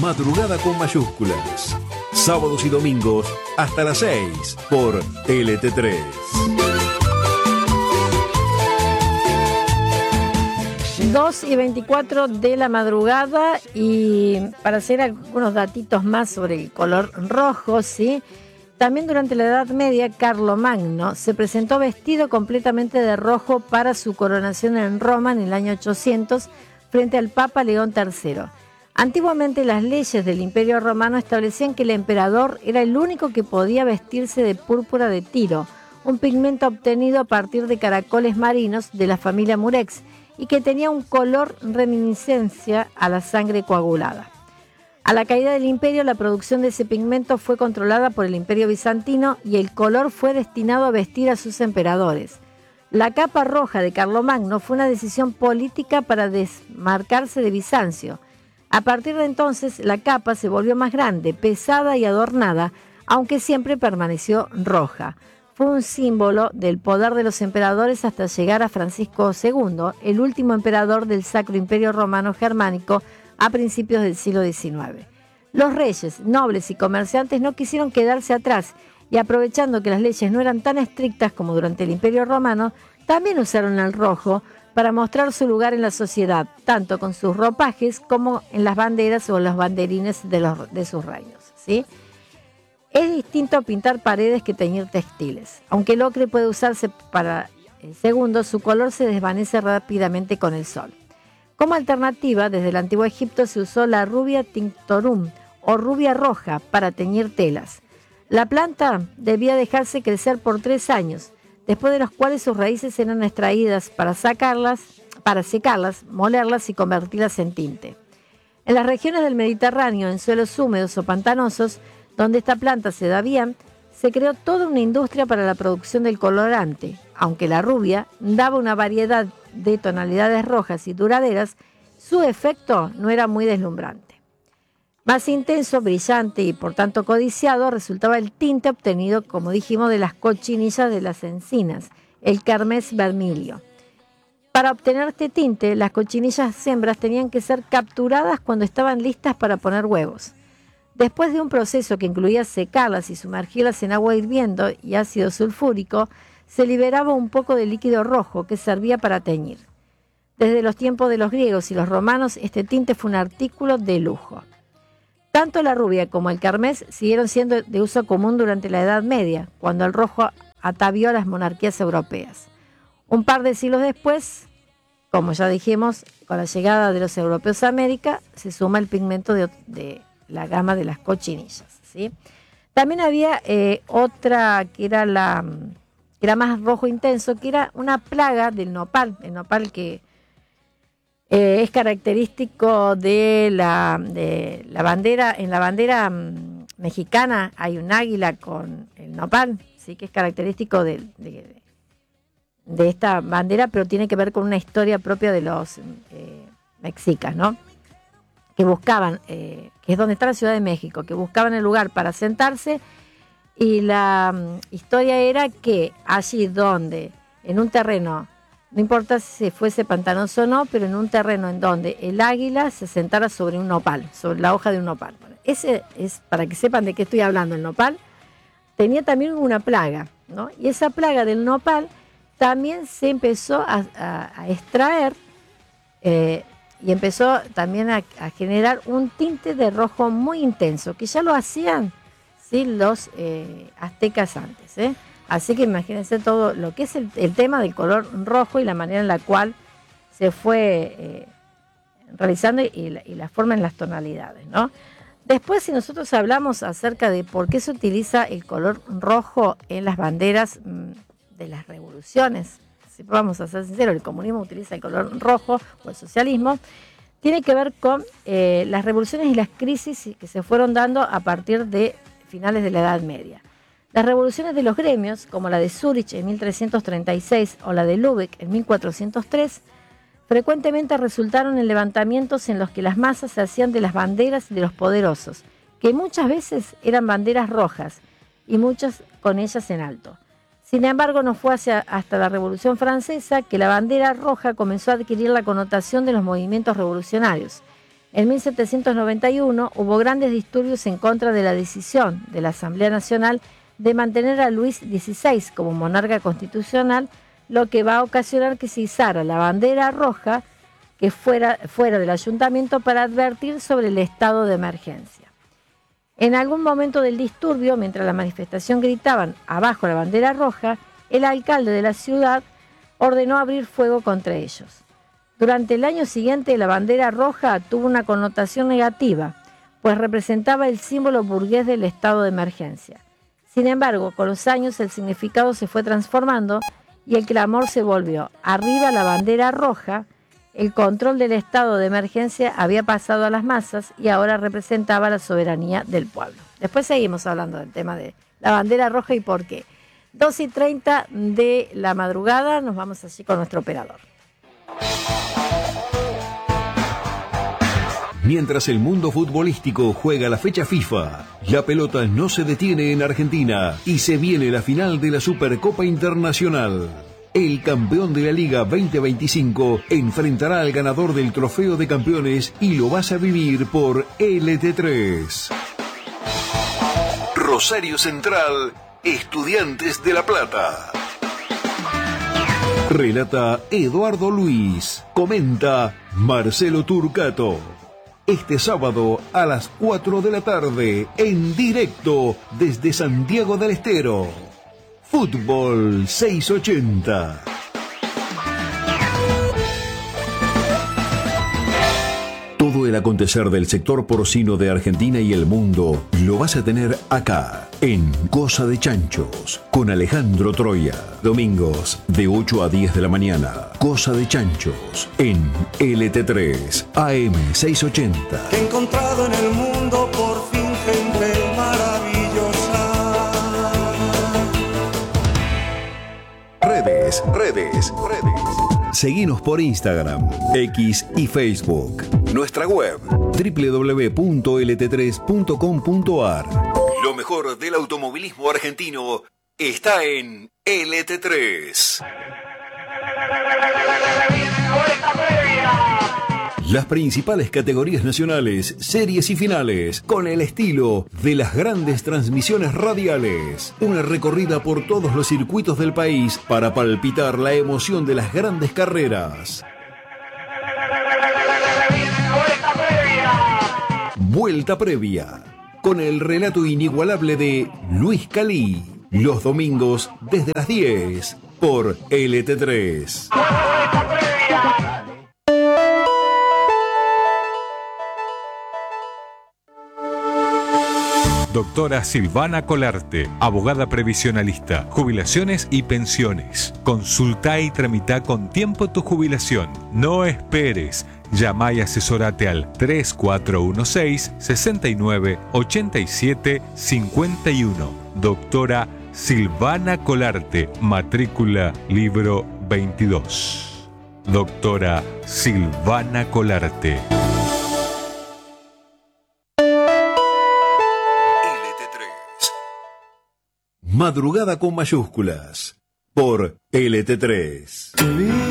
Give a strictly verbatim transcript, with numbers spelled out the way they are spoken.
Madrugada con mayúsculas. Sábados y domingos hasta las seis por L T tres. dos y veinticuatro de la madrugada, y para hacer algunos datitos más sobre el color rojo, ¿sí? También durante la Edad Media, Carlomagno se presentó vestido completamente de rojo para su coronación en Roma en el año ochocientos frente al Papa León tercero. Antiguamente las leyes del Imperio Romano establecían que el emperador era el único que podía vestirse de púrpura de Tiro, un pigmento obtenido a partir de caracoles marinos de la familia Murex, y que tenía un color reminiscencia a la sangre coagulada. A la caída del imperio, la producción de ese pigmento fue controlada por el Imperio Bizantino y el color fue destinado a vestir a sus emperadores. La capa roja de Carlomagno fue una decisión política para desmarcarse de Bizancio. A partir de entonces, la capa se volvió más grande, pesada y adornada, aunque siempre permaneció roja. Fue un símbolo del poder de los emperadores hasta llegar a Francisco segundo, el último emperador del Sacro Imperio Romano Germánico a principios del siglo diecinueve. Los reyes, nobles y comerciantes no quisieron quedarse atrás y, aprovechando que las leyes no eran tan estrictas como durante el Imperio Romano, también usaron el rojo para mostrar su lugar en la sociedad, tanto con sus ropajes como en las banderas o los banderines de, los, de sus reinos, ¿sí? Es distinto pintar paredes que teñir textiles. Aunque el ocre puede usarse para el segundo, su color se desvanece rápidamente con el sol. Como alternativa, desde el antiguo Egipto se usó la rubia tinctorum o rubia roja para teñir telas. La planta debía dejarse crecer por tres años, después de los cuales sus raíces eran extraídas para sacarlas, para secarlas, molerlas y convertirlas en tinte. En las regiones del Mediterráneo, en suelos húmedos o pantanosos, donde esta planta se da bien, se creó toda una industria para la producción del colorante. Aunque la rubia daba una variedad de tonalidades rojas y duraderas, su efecto no era muy deslumbrante. Más intenso, brillante y por tanto codiciado resultaba el tinte obtenido, como dijimos, de las cochinillas de las encinas, el carmés vermilio. Para obtener este tinte, las cochinillas hembras tenían que ser capturadas cuando estaban listas para poner huevos. Después de un proceso que incluía secarlas y sumergirlas en agua hirviendo y ácido sulfúrico, se liberaba un poco de líquido rojo que servía para teñir. Desde los tiempos de los griegos y los romanos, este tinte fue un artículo de lujo. Tanto la rubia como el carmés siguieron siendo de uso común durante la Edad Media, cuando el rojo atavió a las monarquías europeas. Un par de siglos después, como ya dijimos, con la llegada de los europeos a América, se suma el pigmento de, de la gama de las cochinillas, ¿sí? También había eh, otra que era, la, que era más rojo intenso, que era una plaga del nopal, el nopal que eh, es característico de la, de la bandera. En la bandera um, mexicana hay un águila con el nopal, ¿sí? Que es característico de, de, de esta bandera, pero tiene que ver con una historia propia de los eh, mexicas, ¿no? Que buscaban, eh, que es donde está la Ciudad de México, que buscaban el lugar para sentarse, y la um, historia era que allí donde, en un terreno, no importa si fuese pantanoso o no, pero en un terreno en donde el águila se sentara sobre un nopal, sobre la hoja de un nopal. Bueno, ese es, para que sepan de qué estoy hablando, el nopal tenía también una plaga, ¿no? Y esa plaga del nopal también se empezó a, a, a extraer, eh, y empezó también a, a generar un tinte de rojo muy intenso, que ya lo hacían, ¿sí? los eh, aztecas antes. ¿eh? Así que imagínense todo lo que es el, el tema del color rojo y la manera en la cual se fue eh, realizando y la, y la forma en las tonalidades, ¿no? Después, si nosotros hablamos acerca de por qué se utiliza el color rojo en las banderas mmm, de las revoluciones, si vamos a ser sinceros, el comunismo utiliza el color rojo o el socialismo, tiene que ver con eh, las revoluciones y las crisis que se fueron dando a partir de finales de la Edad Media. Las revoluciones de los gremios, como la de Zúrich en mil trescientos treinta y seis o la de Lübeck en mil cuatrocientos tres, frecuentemente resultaron en levantamientos en los que las masas se hacían de las banderas de los poderosos, que muchas veces eran banderas rojas y muchas con ellas en alto. Sin embargo, no fue hacia, hasta la Revolución Francesa que la bandera roja comenzó a adquirir la connotación de los movimientos revolucionarios. En mil setecientos noventa y uno hubo grandes disturbios en contra de la decisión de la Asamblea Nacional de mantener a Luis dieciséis como monarca constitucional, lo que va a ocasionar que se izara la bandera roja que fuera, fuera del ayuntamiento para advertir sobre el estado de emergencia. En algún momento del disturbio, mientras la manifestación gritaban abajo la bandera roja, el alcalde de la ciudad ordenó abrir fuego contra ellos. Durante el año siguiente, la bandera roja tuvo una connotación negativa, pues representaba el símbolo burgués del estado de emergencia. Sin embargo, con los años el significado se fue transformando y el clamor se volvió: arriba la bandera roja. El control del estado de emergencia había pasado a las masas y ahora representaba la soberanía del pueblo. Después seguimos hablando del tema de la bandera roja y por qué. dos y treinta de la madrugada, nos vamos así con nuestro operador. Mientras el mundo futbolístico juega la fecha FIFA, la pelota no se detiene en Argentina y se viene la final de la Supercopa Internacional. El campeón de la Liga veinte veinticinco enfrentará al ganador del Trofeo de Campeones y lo vas a vivir por L T tres. Rosario Central, Estudiantes de La Plata. Relata Eduardo Luis. Comenta Marcelo Turcato. Este sábado a las cuatro de la tarde, en directo desde Santiago del Estero. Fútbol seiscientos ochenta. Todo el acontecer del sector porcino de Argentina y el mundo lo vas a tener acá, en Cosa de Chanchos, con Alejandro Troya. Domingos de ocho a diez de la mañana. Cosa de Chanchos, en L T tres, A M seiscientos ochenta. He encontrado en el mundo por fin gente maravillosa. Redes, redes, redes. Seguinos por Instagram, X y Facebook. Nuestra web, doble u doble u doble u punto l t tres punto com punto a r. Lo mejor del automovilismo argentino está en L T tres. Las principales categorías nacionales, series y finales, con el estilo de las grandes transmisiones radiales. Una recorrida por todos los circuitos del país para palpitar la emoción de las grandes carreras. Vuelta previa, con el relato inigualable de Luis Calí. Los domingos desde las diez por L T tres. Doctora Silvana Colarte, abogada previsionalista, jubilaciones y pensiones. Consulta y tramita con tiempo tu jubilación. No esperes. Llama y asesorate al tres cuatro uno seis, seis nueve, ocho siete cinco uno. Doctora Silvana Colarte, matrícula libro veintidós. Doctora Silvana Colarte. Madrugada con mayúsculas por L T tres.